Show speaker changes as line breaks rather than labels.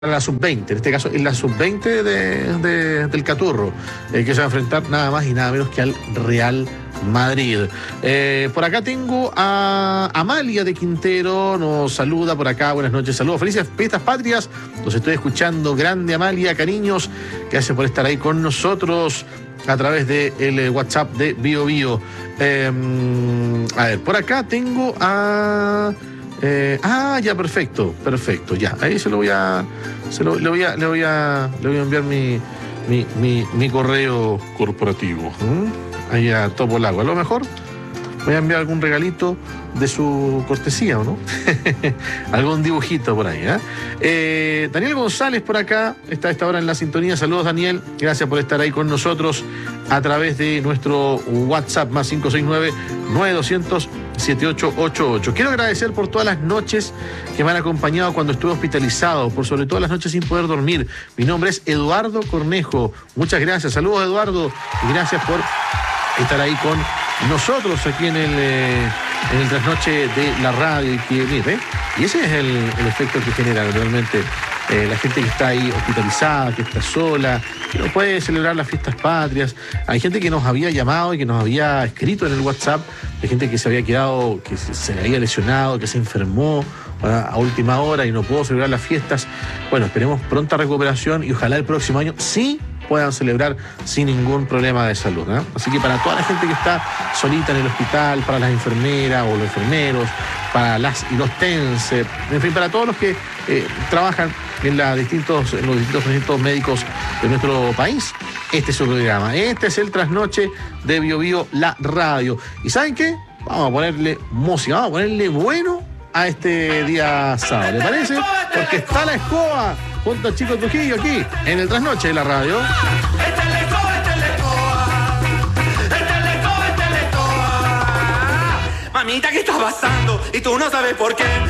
la sub-20, en este caso es la sub-20 del Caturro, que se va a enfrentar nada más y nada menos que al Real Madrid. Por acá tengo a Amalia de Quintero, nos saluda por acá, buenas noches, saludos, felices fiestas patrias, los estoy escuchando, grande Amalia, cariños, gracias por estar ahí con nosotros a través del WhatsApp de Bio Bio. A ver, por acá tengo a... ya, perfecto, ya. Ahí le voy a enviar mi correo corporativo. Ahí a Topo Lago. A lo mejor voy a enviar algún regalito de su cortesía, ¿o no? Algún dibujito por ahí, Daniel González por acá está a esta hora en la sintonía. Saludos, Daniel. Gracias por estar ahí con nosotros a través de nuestro WhatsApp más 569-9200-7888. Quiero agradecer por todas las noches que me han acompañado cuando estuve hospitalizado, por sobre todo las noches sin poder dormir. Mi nombre es Eduardo Cornejo. Muchas gracias. Saludos, Eduardo. Y gracias por estar ahí con nosotros aquí en el trasnoche de la radio. Y ese es el efecto que genera realmente la gente que está ahí hospitalizada, que está sola, que no puede celebrar las fiestas patrias. Hay gente que nos había llamado y que nos había escrito en el WhatsApp, hay gente que se había quedado, que se le había lesionado, que se enfermó a última hora y no pudo celebrar las fiestas. Bueno, esperemos pronta recuperación y ojalá el próximo año sí puedan celebrar sin ningún problema de salud, Así que para toda la gente que está solita en el hospital, para las enfermeras o los enfermeros, para las y los TENS, en fin, para todos los que trabajan en los distintos recintos médicos de nuestro país, este es su programa, este es el trasnoche de Bio Bio, la radio. ¿Y saben qué? Vamos a ponerle música, vamos a ponerle bueno a este día sábado, ¿le parece? Porque está la escoba junto a Chico Trujillo aquí en el trasnoche de la radio.
Mamita, ¿qué está pasando? Y tú no sabes por qué.